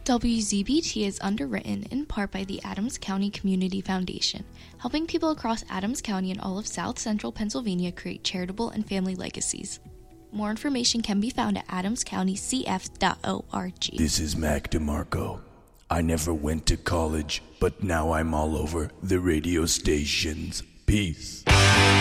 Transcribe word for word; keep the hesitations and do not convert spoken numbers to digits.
W Z B T is underwritten in part by the Adams County Community Foundation, helping people across Adams County and all of South Central Pennsylvania create charitable and family legacies. More information can be found at adams county c f dot org. This is Mac DeMarco. I never went to college, but now I'm all over the radio stations. Peace.